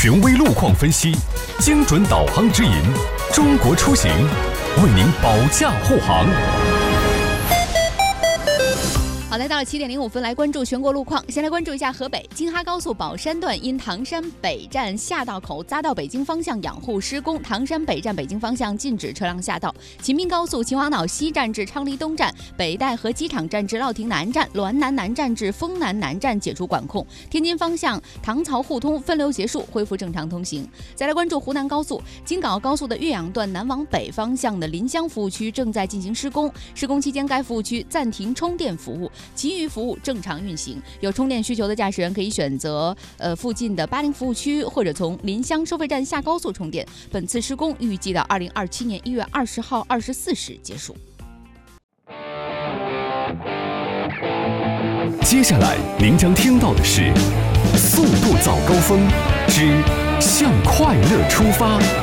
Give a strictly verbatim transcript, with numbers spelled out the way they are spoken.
权威路况分析，精准导航指引，中国出行为您保驾护航。 好，来到了七点零五分，来关注全国路况。先来关注一下河北京哈高速宝山段，因唐山北站下道口匝道北京方向养护施工，唐山北站北京方向禁止车辆下道。秦滨高速秦皇岛西站至昌黎东站，北戴河机场站至乐亭南站，滦南南站至丰南南站解除管控。天津方向唐曹互通分流结束，恢复正常通行。再来关注湖南高速京港澳高速的岳阳段南往北方向的临湘服务区正在进行施工，施工期间该服务区暂停充电服务，其余服务正常运行。有充电需求的驾驶员可以选择呃附近的巴陵服务区，或者从临湘收费站下高速充电。本次施工预计到二零二七年一月二十号二十四时结束。 接下来您将听到的是《速度早高峰之向快乐出发》。